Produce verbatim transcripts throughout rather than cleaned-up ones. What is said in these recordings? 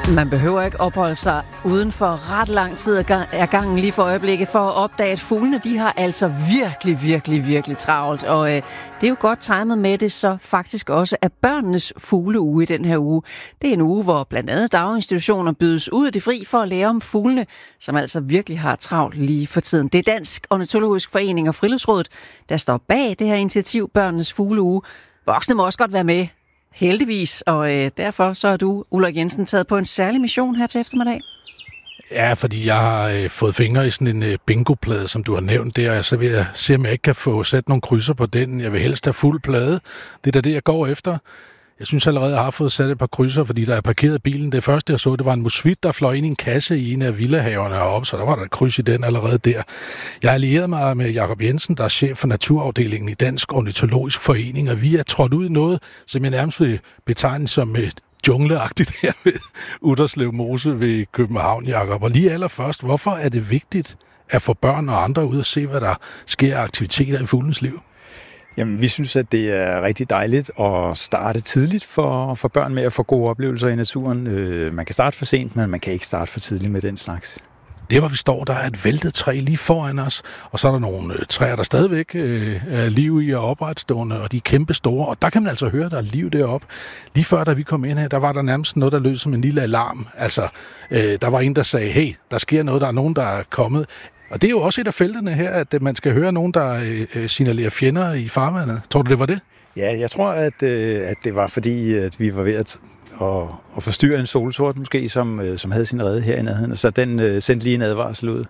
Man behøver ikke opholde sig uden for ret lang tid af gangen lige for øjeblikket for at opdage, at fuglene de har altså virkelig, virkelig, virkelig travlt. Og øh, det er jo godt timet med det, så faktisk også er børnenes fugleuge i den her uge. Det er en uge, hvor blandt andet daginstitutioner bydes ud af det fri for at lære om fuglene, som altså virkelig har travlt lige for tiden. Det er Dansk Ornitologisk Forening og Friluftsrådet, der står bag det her initiativ, Børnenes Fugleuge. Voksne må også godt være med. Heldigvis, og øh, derfor så er du, Ulrik Jensen, taget på en særlig mission her til eftermiddag. Ja, fordi jeg har øh, fået fingre i sådan en øh, bingoplade, som du har nævnt der, og så vil jeg se, om jeg ikke kan få sat nogle krydser på den. Jeg vil helst have fuld plade. Det er da det, jeg går efter. Jeg synes allerede, jeg har fået sat et par krydser, fordi der er parkeret bilen. Det første, jeg så, det var en musvit, der fløj ind i en kasse i en af villahaverne heroppe, så der var der et kryds i den allerede der. Jeg har allieret mig med Jakob Jensen, der er chef for naturafdelingen i Dansk Ornitologisk Forening, og vi er trådt ud i noget, som jeg nærmest vil betegne som et jungleagtigt her ved Utterslev Mose ved København, Jakob. Og lige allerførst, hvorfor er det vigtigt at få børn og andre ud og se, hvad der sker af aktiviteter i fuglenes liv? Jamen, vi synes, at det er rigtig dejligt at starte tidligt for, for børn med at få gode oplevelser i naturen. Øh, man kan starte for sent, men man kan ikke starte for tidligt med den slags. Det, hvor vi står, der er et væltet træ lige foran os, og så er der nogle øh, træer, der stadigvæk øh, er liv i og opretstående, og de er kæmpe store, og der kan man altså høre, der er liv deroppe. Lige før, da vi kom ind her, der var der nærmest noget, der lød som en lille alarm. Altså, øh, der var en, der sagde, hey, der sker noget, der er nogen, der er kommet. Og det er jo også et af felterne her, at man skal høre nogen, der øh, signalerer fjender i farvandet. Tror du, det var det? Ja, jeg tror, at, øh, at det var fordi, at vi var ved at, at, at forstyrre en solsort måske, som, øh, som havde sin rede her i nærheden. Så den øh, sendte lige en advarsel ud.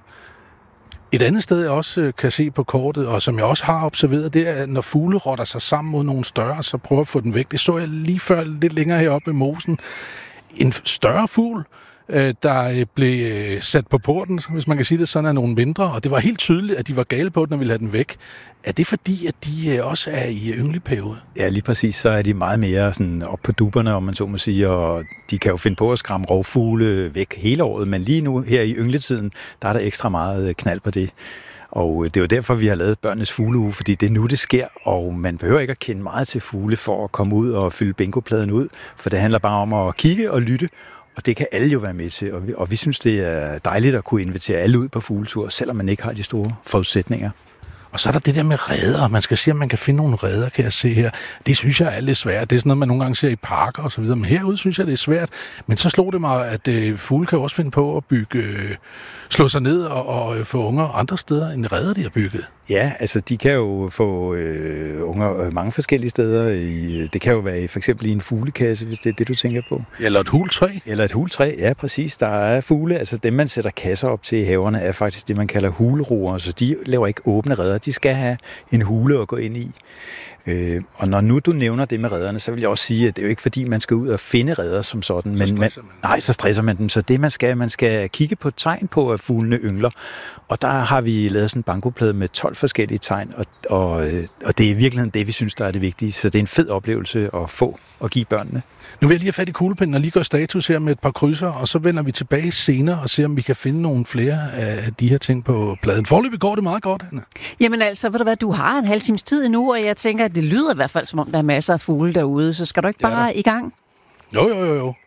Et andet sted, jeg også øh, kan se på kortet, og som jeg også har observeret, det er, at når fugle rotter sig sammen mod nogle større, så prøver at få den væk. Det så jeg lige før lidt længere heroppe i mosen. En større fugl, der blev sat på porten, hvis man kan sige det sådan, af nogle mindre, og det var helt tydeligt, at de var gale på den og ville have den væk. Er det fordi, at de også er i yngleperiode? Ja, lige præcis. Så er de meget mere sådan op på dupperne, om man så må sige, og de kan jo finde på at skræmme rovfugle væk hele året, men lige nu her i yngletiden, der er der ekstra meget knald på det. Og det er jo derfor, vi har lavet Børnenes Fugleuge, fordi det er nu, det sker, og man behøver ikke at kende meget til fugle for at komme ud og fylde bingopladen ud, for det handler bare om at kigge og lytte. Og det kan alle jo være med til, og vi, og vi synes, det er dejligt at kunne invitere alle ud på fugletur, selvom man ikke har de store forudsætninger. Og så er der det der med reder. Man skal se, om man kan finde nogle reder, kan jeg se her. Det synes jeg er lidt svært. Det er sådan noget, man nogle gange ser i parker og så videre. Men herude synes jeg, det er svært. Men så slog det mig, at øh, fugle kan også finde på at bygge, øh, slå sig ned og, og øh, få unger andre steder end reder, de har bygget. Ja, altså de kan jo få øh, unger mange forskellige steder. I, det kan jo være for eksempel i en fuglekasse, hvis det er det, du tænker på. Eller et hultræ. Eller et hultræ, ja præcis. Der er fugle, altså dem man sætter kasser op til i haverne, er faktisk det, man kalder huleroer. Så de laver ikke åbne reder. De skal have en hule at gå ind i. Øh, og når nu du nævner det med redderne, så vil jeg også sige, at det er jo ikke fordi, man skal ud og finde redder som sådan. Så men man, man. Nej, så stresser man dem. Så det man skal, man skal kigge på tegn på, at fuglene yngler. Og der har vi lavet sådan en bankoplade med tolv forskellige tegn, og, og, og det er i virkeligheden det, vi synes, der er det vigtige. Så det er en fed oplevelse at få og give børnene. Nu vil jeg lige have fat i kuglepinden og lige gøre status her med et par krydser, og så vender vi tilbage senere og ser, om vi kan finde nogle flere af de her ting på pladen. Foreløbig går det meget godt, Anna. Jamen altså, ved du hvad, du har en halv times tid endnu, og jeg tænker, at det lyder i hvert fald, som om der er masser af fugle derude, så skal du ikke bare i gang? Jo, jo, jo, jo.